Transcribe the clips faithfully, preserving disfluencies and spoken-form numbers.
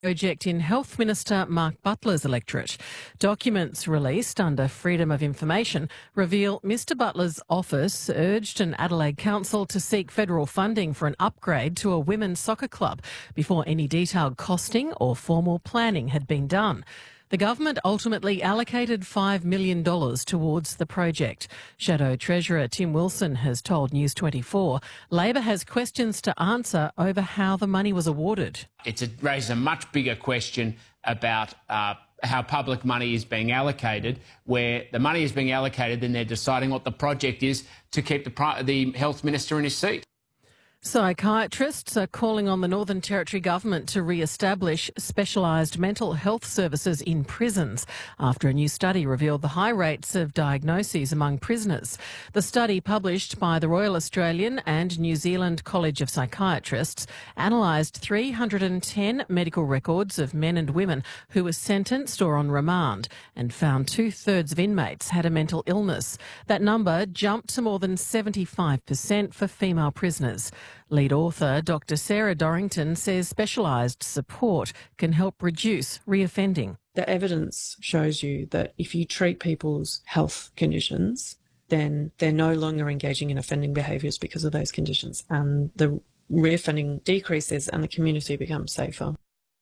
Project in Health Minister Mark Butler's electorate. Documents released under Freedom of Information reveal Mr Butler's office urged an Adelaide council to seek federal funding for an upgrade to a women's soccer club before any detailed costing or formal planning had been done. The government ultimately allocated five million dollars towards the project. Shadow Treasurer Tim Wilson has told News twenty-four Labor has questions to answer over how the money was awarded. It raises a much bigger question about uh, how public money is being allocated, where the money is being allocated, then they're deciding what the project is to keep the, the health minister in his seat. Psychiatrists are calling on the Northern Territory Government to re-establish specialised mental health services in prisons after a new study revealed the high rates of diagnoses among prisoners. The study, published by the Royal Australian and New Zealand College of Psychiatrists, analysed three hundred ten medical records of men and women who were sentenced or on remand and found two-thirds of inmates had a mental illness. That number jumped to more than seventy-five percent for female prisoners. Lead author Doctor Sarah Dorrington says specialised support can help reduce reoffending. The evidence shows you that if you treat people's health conditions, then they're no longer engaging in offending behaviours because of those conditions, and the reoffending decreases and the community becomes safer.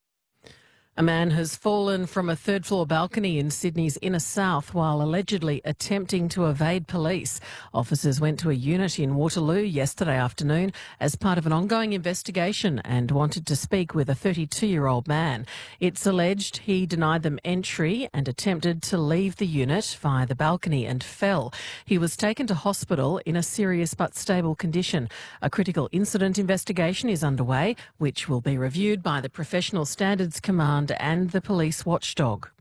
A man has fallen from a third-floor balcony in Sydney's inner south while allegedly attempting to evade police. Officers went to a unit in Waterloo yesterday afternoon as part of an ongoing investigation and wanted to speak with a thirty-two-year-old man. It's alleged he denied them entry and attempted to leave the unit via the balcony and fell. He was taken to hospital in a serious but stable condition. A critical incident investigation is underway, which will be reviewed by the Professional Standards Command and the police watchdog.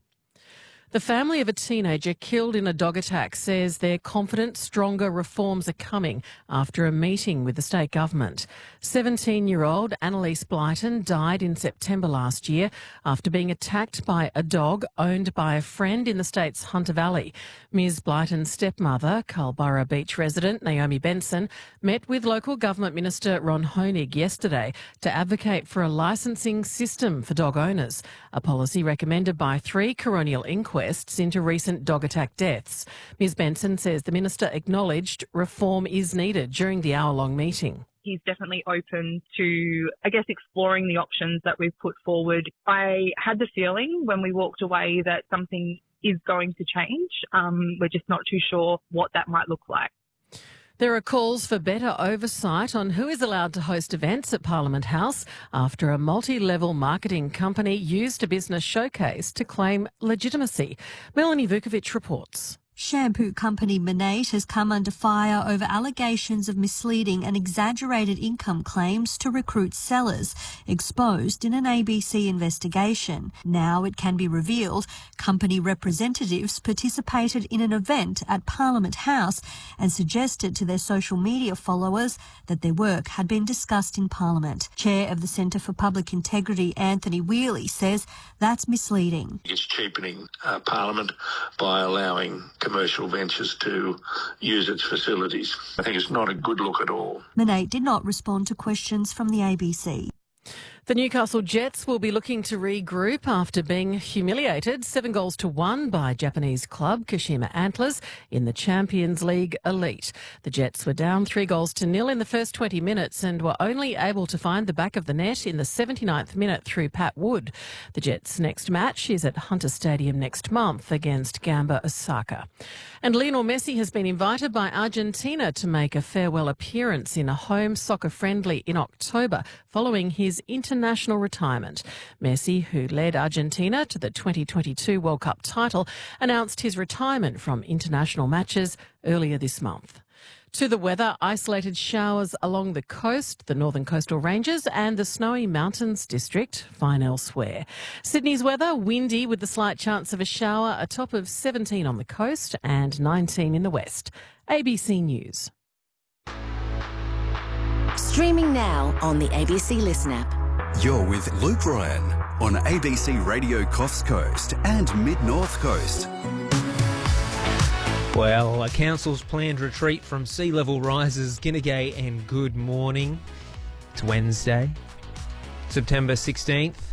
The family of a teenager killed in a dog attack says they're confident stronger reforms are coming after a meeting with the state government. seventeen-year-old Annalise Blyton died in September last year after being attacked by a dog owned by a friend in the state's Hunter Valley. Ms Blyton's stepmother, Culburra Beach resident Naomi Benson, met with local government minister Ron Honig yesterday to advocate for a licensing system for dog owners, a policy recommended by three coronial inquiries into recent dog attack deaths. Ms Benson says the minister acknowledged reform is needed during the hour-long meeting. He's definitely open to, I guess, exploring the options that we've put forward. I had the feeling when we walked away that something is going to change. Um, we're just not too sure what that might look like. There are calls for better oversight on who is allowed to host events at Parliament House after a multi-level marketing company used a business showcase to claim legitimacy. Melanie Vukovic reports. Shampoo company Monat has come under fire over allegations of misleading and exaggerated income claims to recruit sellers, exposed in an A B C investigation. Now it can be revealed company representatives participated in an event at Parliament House and suggested to their social media followers that their work had been discussed in Parliament. Chair of the Centre for Public Integrity, Anthony Wheely, says that's misleading. It's cheapening uh, Parliament by allowing commercial ventures to use its facilities. I think it's not a good look at all. Monat did not respond to questions from the A B C. The Newcastle Jets will be looking to regroup after being humiliated seven goals to one by Japanese club Kashima Antlers in the Champions League Elite. The Jets were down three goals to nil in the first twenty minutes and were only able to find the back of the net in the seventy-ninth minute through Pat Wood. The Jets' next match is at Hunter Stadium next month against Gamba Osaka. And Lionel Messi has been invited by Argentina to make a farewell appearance in a home soccer friendly in October following his international retirement. Messi, who led Argentina to the twenty twenty-two World Cup title, announced his retirement from international matches earlier this month. To the weather, isolated showers along the coast, the northern coastal ranges and the Snowy Mountains district, fine elsewhere. Sydney's weather, windy with the slight chance of a shower, a top of seventeen on the coast and nineteen in the west. A B C News. Streaming now on the A B C Listen app. You're with Luke Ryan on A B C Radio Coffs Coast and Mid-North Coast. Well, a council's planned retreat from sea level rises Ginnegay and Good Morning. It's Wednesday, September sixteenth.